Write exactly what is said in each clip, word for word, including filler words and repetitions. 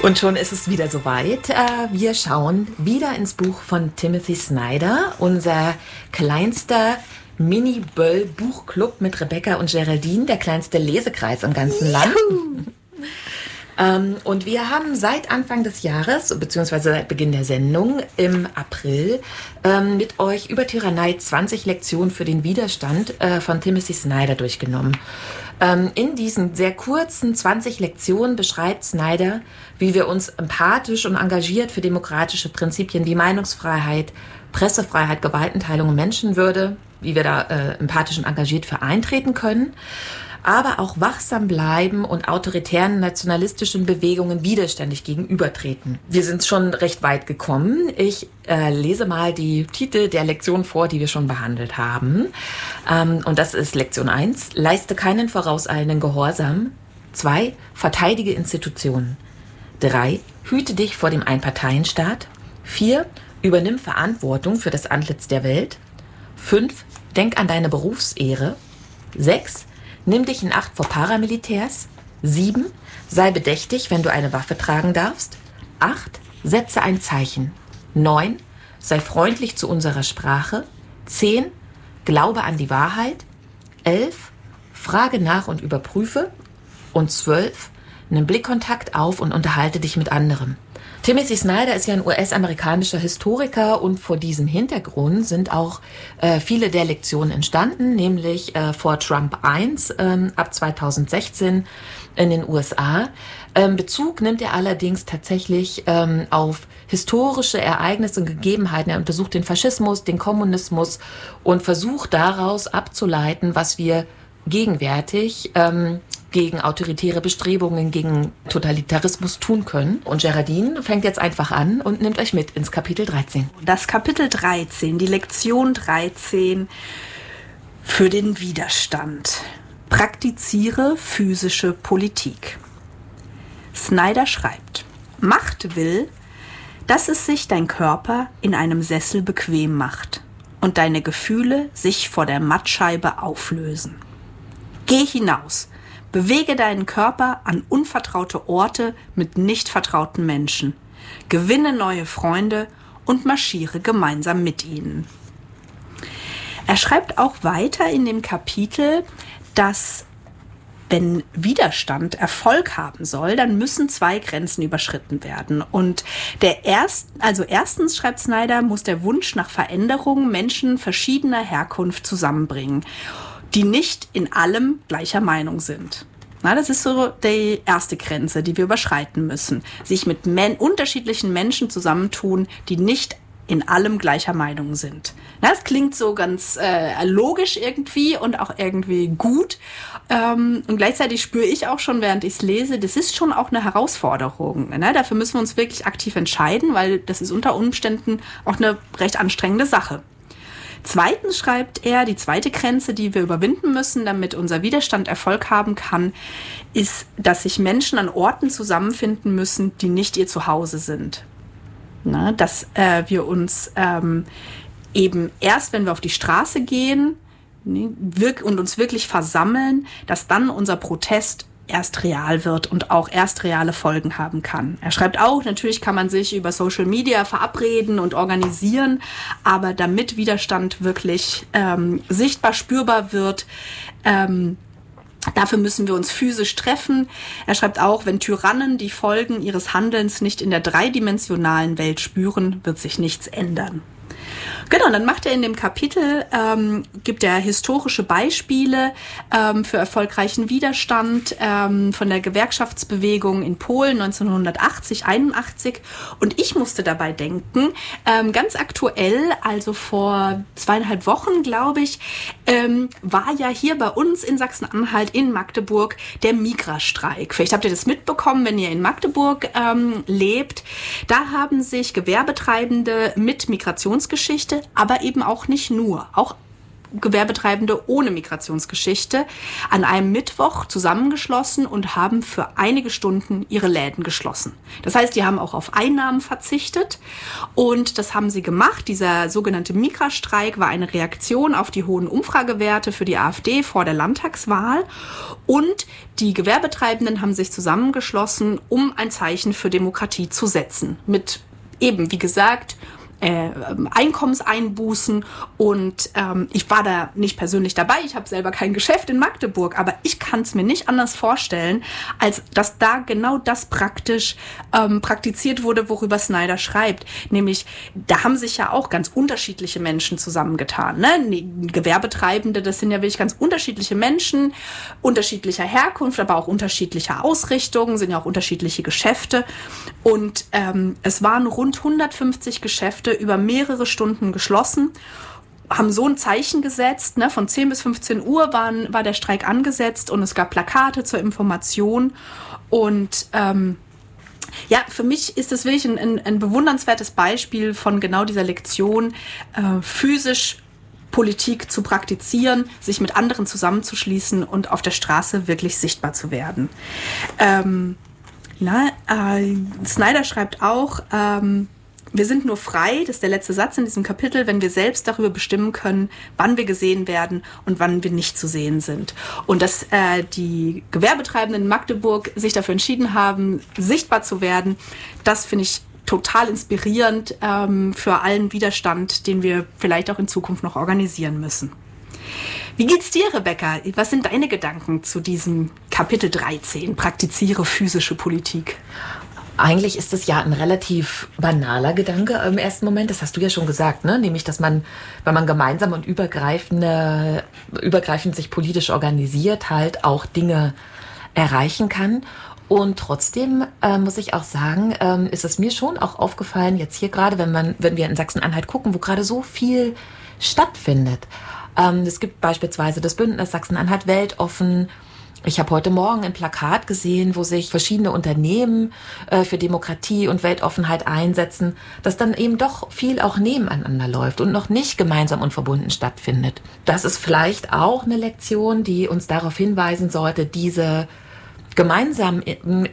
Und schon ist es wieder soweit. Wir schauen wieder ins Buch von Timothy Snyder, unser kleinster Mini-Böll-Buchclub mit Rebecca und Geraldine, der kleinste Lesekreis im ganzen Land. Ähm, und wir haben seit Anfang des Jahres, beziehungsweise seit Beginn der Sendung im April, ähm, mit euch über Tyrannei zwanzig Lektionen für den Widerstand äh, von Timothy Snyder durchgenommen. Ähm, in diesen sehr kurzen zwanzig Lektionen beschreibt Snyder, wie wir uns empathisch und engagiert für demokratische Prinzipien wie Meinungsfreiheit, Pressefreiheit, Gewaltenteilung und Menschenwürde, wie wir da äh, empathisch und engagiert für eintreten können, aber auch wachsam bleiben und autoritären nationalistischen Bewegungen widerständig gegenübertreten. Wir sind schon recht weit gekommen. Ich äh, lese mal die Titel der Lektion vor, die wir schon behandelt haben. Ähm, und das ist Lektion eins. Leiste keinen vorauseilenden Gehorsam. zwei. Verteidige Institutionen. drei. Hüte dich vor dem Einparteienstaat. vier. Übernimm Verantwortung für das Antlitz der Welt. fünf. Denk an deine Berufsehre. sechs. Nimm dich in Acht vor Paramilitärs. sieben. Sei bedächtig, wenn du eine Waffe tragen darfst. acht. Setze ein Zeichen. neun. Sei freundlich zu unserer Sprache. zehn. Glaube an die Wahrheit. elf. Frage nach und überprüfe. Und zwölf. Nimm Blickkontakt auf und unterhalte dich mit anderen. Timothy Snyder ist ja ein U S-amerikanischer Historiker und vor diesem Hintergrund sind auch äh, viele der Lektionen entstanden, nämlich äh, vor Trump eins ähm, ab zweitausendsechzehn in den U S A. Ähm, Bezug nimmt er allerdings tatsächlich ähm, auf historische Ereignisse und Gegebenheiten. Er untersucht den Faschismus, den Kommunismus und versucht daraus abzuleiten, was wir gegenwärtig ähm, gegen autoritäre Bestrebungen, gegen Totalitarismus tun können. Und Geraldine fängt jetzt einfach an und nimmt euch mit ins Kapitel dreizehn. Das Kapitel dreizehn, die Lektion dreizehn für den Widerstand. Praktiziere physische Politik. Snyder schreibt: Macht will, dass es sich dein Körper in einem Sessel bequem macht und deine Gefühle sich vor der Mattscheibe auflösen. Geh hinaus. Bewege deinen Körper an unvertraute Orte mit nicht vertrauten Menschen. Gewinne neue Freunde und marschiere gemeinsam mit ihnen. Er schreibt auch weiter in dem Kapitel, dass wenn Widerstand Erfolg haben soll, dann müssen zwei Grenzen überschritten werden. Und der erst, also erstens, schreibt Snyder, muss der Wunsch nach Veränderung Menschen verschiedener Herkunft zusammenbringen, die nicht in allem gleicher Meinung sind. Na, das ist so die erste Grenze, die wir überschreiten müssen. Sich mit men- unterschiedlichen Menschen zusammentun, die nicht in allem gleicher Meinung sind. Na, das klingt so ganz äh, logisch irgendwie und auch irgendwie gut. Ähm, und gleichzeitig spüre ich auch schon, während ich es lese, das ist schon auch eine Herausforderung. Ne? Dafür müssen wir uns wirklich aktiv entscheiden, weil das ist unter Umständen auch eine recht anstrengende Sache. Zweitens schreibt er, die zweite Grenze, die wir überwinden müssen, damit unser Widerstand Erfolg haben kann, ist, dass sich Menschen an Orten zusammenfinden müssen, die nicht ihr Zuhause sind. Na, dass äh, wir uns ähm, eben erst, wenn wir auf die Straße gehen, ne, wirk- und uns wirklich versammeln, dass dann unser Protest erst real wird und auch erst reale Folgen haben kann. Er schreibt auch, natürlich kann man sich über Social Media verabreden und organisieren, aber damit Widerstand wirklich ähm, sichtbar, spürbar wird, ähm, dafür müssen wir uns physisch treffen. Er schreibt auch, wenn Tyrannen die Folgen ihres Handelns nicht in der dreidimensionalen Welt spüren, wird sich nichts ändern. Genau, dann macht er in dem Kapitel, ähm, gibt er historische Beispiele ähm, für erfolgreichen Widerstand ähm, von der Gewerkschaftsbewegung in Polen neunzehnhundertachtzig, einundachtzig. Und ich musste dabei denken, ähm, ganz aktuell, also vor zweieinhalb Wochen, glaube ich, ähm, war ja hier bei uns in Sachsen-Anhalt in Magdeburg der Migra-Streik. Vielleicht habt ihr das mitbekommen, wenn ihr in Magdeburg ähm, lebt. Da haben sich Gewerbetreibende mit Migrationsgeschichte, aber eben auch nicht nur, auch Gewerbetreibende ohne Migrationsgeschichte an einem Mittwoch zusammengeschlossen und haben für einige Stunden ihre Läden geschlossen. Das heißt, die haben auch auf Einnahmen verzichtet und das haben sie gemacht. Dieser sogenannte Migrastreik war eine Reaktion auf die hohen Umfragewerte für die AfD vor der Landtagswahl und die Gewerbetreibenden haben sich zusammengeschlossen, um ein Zeichen für Demokratie zu setzen. Mit eben, wie gesagt, Äh, Einkommenseinbußen und ähm, ich war da nicht persönlich dabei, ich habe selber kein Geschäft in Magdeburg, aber ich kann es mir nicht anders vorstellen, als dass da genau das praktisch ähm, praktiziert wurde, worüber Snyder schreibt, nämlich da haben sich ja auch ganz unterschiedliche Menschen zusammengetan, ne? Gewerbetreibende, das sind ja wirklich ganz unterschiedliche Menschen, unterschiedlicher Herkunft, aber auch unterschiedlicher Ausrichtungen, sind ja auch unterschiedliche Geschäfte und ähm, es waren rund hundertfünfzig Geschäfte über mehrere Stunden geschlossen, haben so ein Zeichen gesetzt, ne, von zehn bis fünfzehn Uhr waren, war der Streik angesetzt und es gab Plakate zur Information und ähm, ja, für mich ist das wirklich ein, ein, ein bewundernswertes Beispiel von genau dieser Lektion, äh, physisch Politik zu praktizieren, sich mit anderen zusammenzuschließen und auf der Straße wirklich sichtbar zu werden. Ähm, na, äh, Snyder schreibt auch, ähm, wir sind nur frei, das ist der letzte Satz in diesem Kapitel, wenn wir selbst darüber bestimmen können, wann wir gesehen werden und wann wir nicht zu sehen sind. Und dass äh, die Gewerbetreibenden in Magdeburg sich dafür entschieden haben, sichtbar zu werden, das finde ich total inspirierend ähm, für allen Widerstand, den wir vielleicht auch in Zukunft noch organisieren müssen. Wie geht's dir, Rebecca? Was sind deine Gedanken zu diesem Kapitel dreizehn, Praktiziere physische Politik? Eigentlich ist es ja ein relativ banaler Gedanke im ersten Moment. Das hast du ja schon gesagt, ne? Nämlich, dass man, wenn man gemeinsam und übergreifende, übergreifend sich politisch organisiert, halt auch Dinge erreichen kann. Und trotzdem äh, muss ich auch sagen, ähm, ist es mir schon auch aufgefallen, jetzt hier gerade, wenn man, wenn wir in Sachsen-Anhalt gucken, wo gerade so viel stattfindet. Ähm, es gibt beispielsweise das Bündnis Sachsen-Anhalt weltoffen. Ich habe heute Morgen ein Plakat gesehen, wo sich verschiedene Unternehmen äh, für Demokratie und Weltoffenheit einsetzen, dass dann eben doch viel auch nebeneinander läuft und noch nicht gemeinsam und verbunden stattfindet. Das ist vielleicht auch eine Lektion, die uns darauf hinweisen sollte, diese gemeinsamen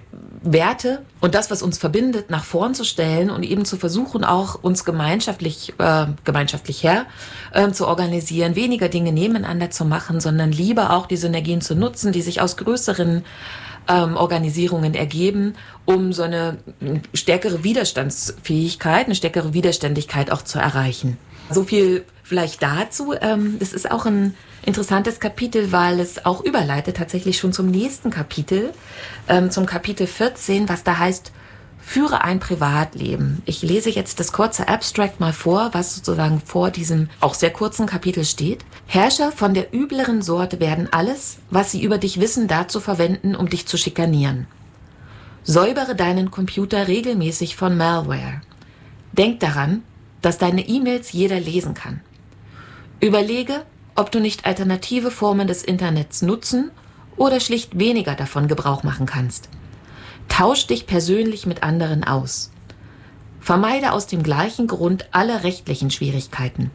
Werte und das, was uns verbindet, nach vorn zu stellen und eben zu versuchen, auch uns gemeinschaftlich, äh, gemeinschaftlich her äh, zu organisieren, weniger Dinge nebeneinander zu machen, sondern lieber auch die Synergien zu nutzen, die sich aus größeren ähm, Organisierungen ergeben, um so eine stärkere Widerstandsfähigkeit, eine stärkere Widerständigkeit auch zu erreichen. So viel vielleicht dazu. Ähm, das ist auch ein interessantes Kapitel, weil es auch überleitet tatsächlich schon zum nächsten Kapitel, ähm, zum Kapitel vierzehn, was da heißt, führe ein Privatleben. Ich lese jetzt das kurze Abstract mal vor, was sozusagen vor diesem auch sehr kurzen Kapitel steht. Herrscher von der übleren Sorte werden alles, was sie über dich wissen, dazu verwenden, um dich zu schikanieren. Säubere deinen Computer regelmäßig von Malware. Denk daran, dass deine E-Mails jeder lesen kann. Überlege, ob du nicht alternative Formen des Internets nutzen oder schlicht weniger davon Gebrauch machen kannst. Tausch dich persönlich mit anderen aus. Vermeide aus dem gleichen Grund alle rechtlichen Schwierigkeiten.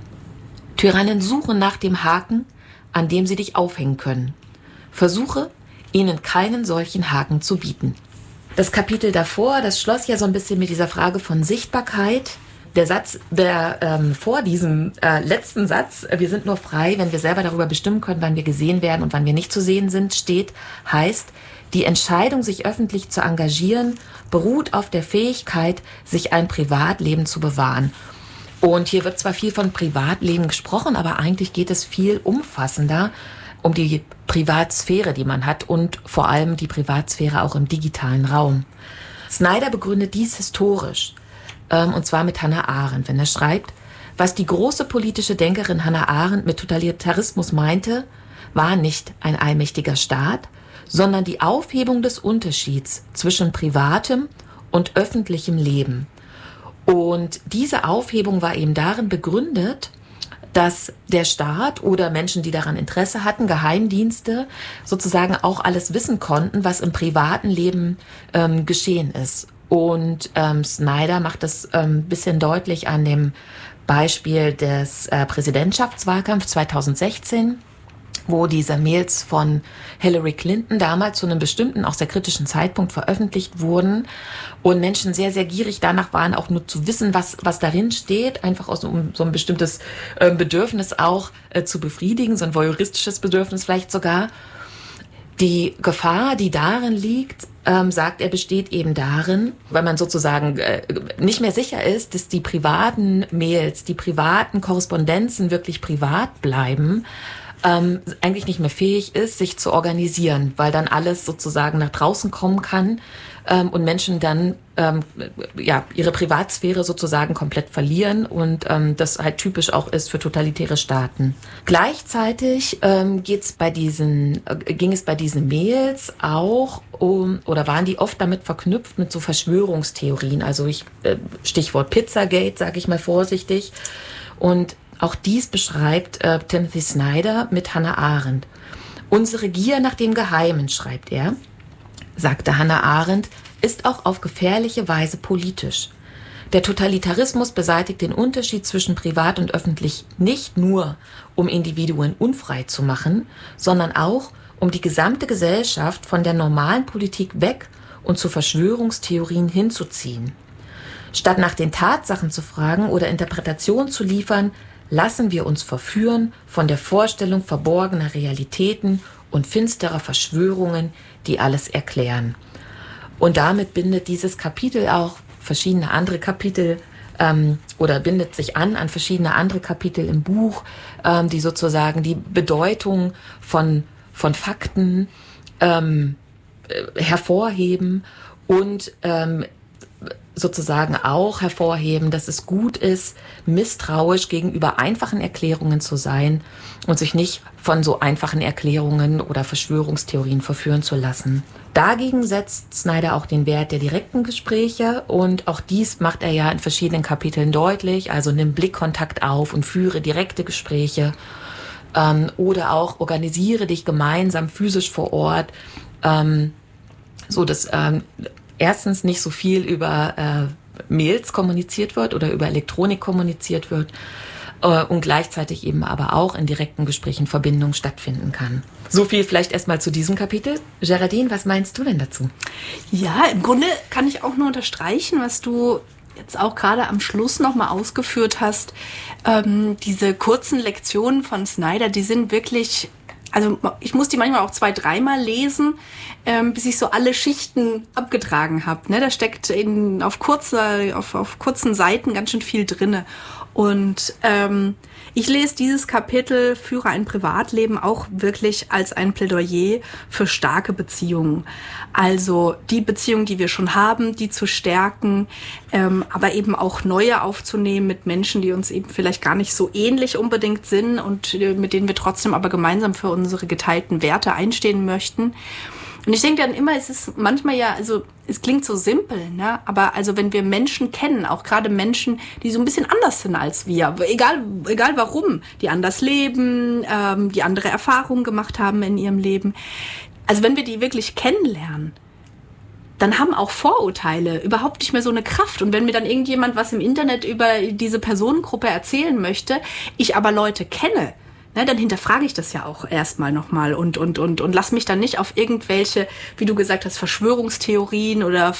Tyrannen suchen nach dem Haken, an dem sie dich aufhängen können. Versuche, ihnen keinen solchen Haken zu bieten. Das Kapitel davor, das schloss ja so ein bisschen mit dieser Frage von Sichtbarkeit. Der Satz, der ähm, vor diesem äh, letzten Satz, wir sind nur frei, wenn wir selber darüber bestimmen können, wann wir gesehen werden und wann wir nicht zu sehen sind, steht, heißt, die Entscheidung, sich öffentlich zu engagieren, beruht auf der Fähigkeit, sich ein Privatleben zu bewahren. Und hier wird zwar viel von Privatleben gesprochen, aber eigentlich geht es viel umfassender um die Privatsphäre, die man hat und vor allem die Privatsphäre auch im digitalen Raum. Snyder begründet dies historisch. Und zwar mit Hannah Arendt, wenn er schreibt, was die große politische Denkerin Hannah Arendt mit Totalitarismus meinte, war nicht ein allmächtiger Staat, sondern die Aufhebung des Unterschieds zwischen privatem und öffentlichem Leben. Und diese Aufhebung war eben darin begründet, dass der Staat oder Menschen, die daran Interesse hatten, Geheimdienste, sozusagen auch alles wissen konnten, was im privaten Leben ähm, geschehen ist. Und ähm, Snyder macht das ein ähm, bisschen deutlich an dem Beispiel des äh, Präsidentschaftswahlkampfs zweitausendsechzehn, wo diese Mails von Hillary Clinton damals zu einem bestimmten, auch sehr kritischen Zeitpunkt veröffentlicht wurden und Menschen sehr, sehr gierig danach waren, auch nur zu wissen, was, was darin steht, einfach aus um so ein bestimmtes äh, Bedürfnis auch äh, zu befriedigen, so ein voyeuristisches Bedürfnis vielleicht sogar. Die Gefahr, die darin liegt, ähm, sagt er, besteht eben darin, weil man sozusagen äh, nicht mehr sicher ist, dass die privaten Mails, die privaten Korrespondenzen wirklich privat bleiben, ähm, eigentlich nicht mehr fähig ist, sich zu organisieren, weil dann alles sozusagen nach draußen kommen kann ähm, und Menschen dann ähm, ja ihre Privatsphäre sozusagen komplett verlieren und ähm, das halt typisch auch ist für totalitäre Staaten. Gleichzeitig ähm, geht's bei diesen, äh, ging es bei diesen Mails auch um, oder waren die oft damit verknüpft mit so Verschwörungstheorien, also ich äh, Stichwort Pizzagate, sage ich mal vorsichtig, und auch dies beschreibt äh, Timothy Snyder mit Hannah Arendt. Unsere Gier nach dem Geheimen, schreibt er, sagte Hannah Arendt, ist auch auf gefährliche Weise politisch. Der Totalitarismus beseitigt den Unterschied zwischen privat und öffentlich nicht nur, um Individuen unfrei zu machen, sondern auch, um die gesamte Gesellschaft von der normalen Politik weg und zu Verschwörungstheorien hinzuziehen. Statt nach den Tatsachen zu fragen oder Interpretationen zu liefern, lassen wir uns verführen von der Vorstellung verborgener Realitäten und finsterer Verschwörungen, die alles erklären. Und damit bindet dieses Kapitel auch verschiedene andere Kapitel ähm, oder bindet sich an an verschiedene andere Kapitel im Buch, ähm, die sozusagen die Bedeutung von, von Fakten ähm, äh, hervorheben und ähm, sozusagen auch hervorheben, dass es gut ist, misstrauisch gegenüber einfachen Erklärungen zu sein und sich nicht von so einfachen Erklärungen oder Verschwörungstheorien verführen zu lassen. Dagegen setzt Snyder auch den Wert der direkten Gespräche und auch dies macht er ja in verschiedenen Kapiteln deutlich, also nimm Blickkontakt auf und führe direkte Gespräche ähm, oder auch organisiere dich gemeinsam physisch vor Ort, ähm, so dass ähm, erstens nicht so viel über äh, Mails kommuniziert wird oder über Elektronik kommuniziert wird äh, und gleichzeitig eben aber auch in direkten Gesprächen Verbindung stattfinden kann. So viel vielleicht erstmal zu diesem Kapitel. Geraldine, was meinst du denn dazu? Ja, im Grunde kann ich auch nur unterstreichen, was du jetzt auch gerade am Schluss nochmal ausgeführt hast. Ähm, diese kurzen Lektionen von Snyder, die sind wirklich... Also ich muss die manchmal auch zwei, dreimal lesen, ähm, bis ich so alle Schichten abgetragen habe. Ne? Da steckt in, auf, kurzer, auf, auf kurzen Seiten ganz schön viel drinne. Und ähm, ich lese dieses Kapitel Führe ein Privatleben auch wirklich als ein Plädoyer für starke Beziehungen. Also die Beziehungen, die wir schon haben, die zu stärken, ähm, aber eben auch neue aufzunehmen mit Menschen, die uns eben vielleicht gar nicht so ähnlich unbedingt sind und äh, mit denen wir trotzdem aber gemeinsam für unsere geteilten Werte einstehen möchten. Und ich denke dann immer, es ist manchmal ja, also es klingt so simpel, ne? Aber also wenn wir Menschen kennen, auch gerade Menschen, die so ein bisschen anders sind als wir, egal egal warum, die anders leben, ähm, die andere Erfahrungen gemacht haben in ihrem Leben. Also wenn wir die wirklich kennenlernen, dann haben auch Vorurteile überhaupt nicht mehr so eine Kraft. Und wenn mir dann irgendjemand was im Internet über diese Personengruppe erzählen möchte, ich aber Leute kenne, ne, dann hinterfrage ich das ja auch erstmal nochmal und, und, und, und lass mich dann nicht auf irgendwelche, wie du gesagt hast, Verschwörungstheorien oder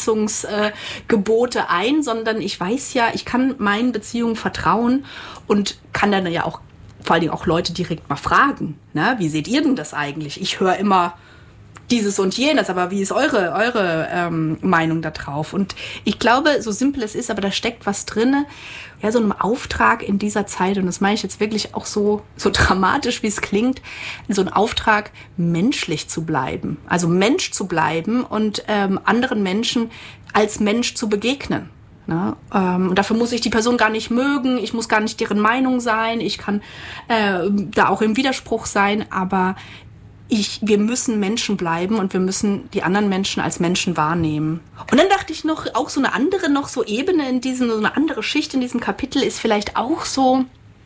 Verheißungsgebote äh, ein, sondern ich weiß ja, ich kann meinen Beziehungen vertrauen und kann dann ja auch vor allen Dingen auch Leute direkt mal fragen, ne, wie seht ihr denn das eigentlich? Ich höre immer dieses und jenes, aber wie ist eure, eure ähm, Meinung da drauf? Und ich glaube, so simpel es ist, aber da steckt was drin, ja, so einem Auftrag in dieser Zeit, und das meine ich jetzt wirklich auch so, so dramatisch, wie es klingt, so ein Auftrag, menschlich zu bleiben, also Mensch zu bleiben und ähm, anderen Menschen als Mensch zu begegnen. Ne? Ähm, und dafür muss ich die Person gar nicht mögen, ich muss gar nicht deren Meinung sein, ich kann äh, da auch im Widerspruch sein, aber Ich, wir müssen Menschen bleiben und wir müssen die anderen Menschen als Menschen wahrnehmen. Und dann dachte ich noch, auch so eine andere noch so Ebene in diesem, so eine andere Schicht in diesem Kapitel ist vielleicht auch so,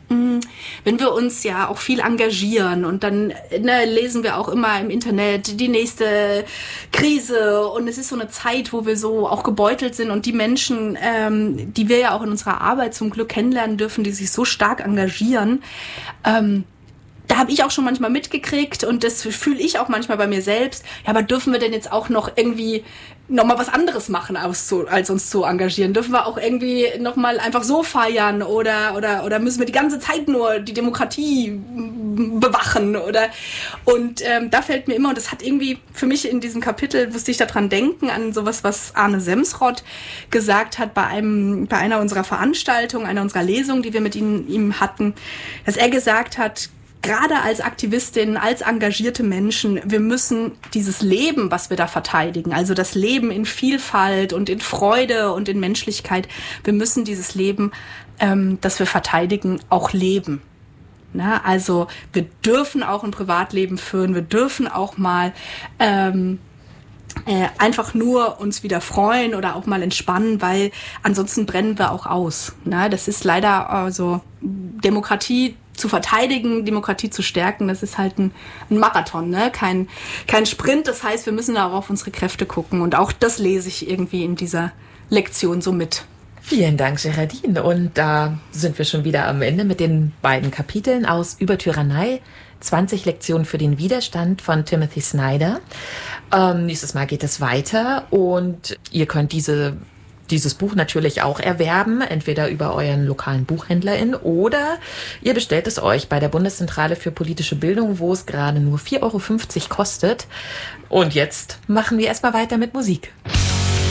Wenn wir uns ja auch viel engagieren und dann ne, lesen wir auch immer im Internet die nächste Krise und es ist so eine Zeit, wo wir so auch gebeutelt sind und die Menschen, ähm, die wir ja auch in unserer Arbeit zum Glück kennenlernen dürfen, die sich so stark engagieren, ähm, da habe ich auch schon manchmal mitgekriegt und das fühle ich auch manchmal bei mir selbst. Ja, aber dürfen wir denn jetzt auch noch irgendwie noch mal was anderes machen, als, zu, als uns zu engagieren? Dürfen wir auch irgendwie noch mal einfach so feiern oder oder oder müssen wir die ganze Zeit nur die Demokratie bewachen oder? Und ähm, da fällt mir immer, und das hat irgendwie für mich in diesem Kapitel, musste ich daran denken, an sowas, was Arne Semsrott gesagt hat bei einem bei einer unserer Veranstaltungen, einer unserer Lesungen, die wir mit ihm, ihm hatten, dass er gesagt hat, gerade als Aktivistinnen, als engagierte Menschen, wir müssen dieses Leben, was wir da verteidigen, also das Leben in Vielfalt und in Freude und in Menschlichkeit, wir müssen dieses Leben, ähm, das wir verteidigen, auch leben. Na, also wir dürfen auch ein Privatleben führen, wir dürfen auch mal ähm, äh, einfach nur uns wieder freuen oder auch mal entspannen, weil ansonsten brennen wir auch aus. Na, das ist leider also Demokratie zu verteidigen, Demokratie zu stärken, das ist halt ein, ein Marathon, ne? Kein, kein Sprint. Das heißt, wir müssen da auch auf unsere Kräfte gucken. Und auch das lese ich irgendwie in dieser Lektion so mit. Vielen Dank, Geraldine. Und da sind wir schon wieder am Ende mit den beiden Kapiteln aus Über Tyrannei, zwanzig Lektionen für den Widerstand von Timothy Snyder. Ähm, nächstes Mal geht es weiter und ihr könnt diese dieses Buch natürlich auch erwerben, entweder über euren lokalen BuchhändlerIn oder ihr bestellt es euch bei der Bundeszentrale für politische Bildung, wo es gerade nur vier Euro fünfzig kostet. Und jetzt machen wir erstmal weiter mit Musik.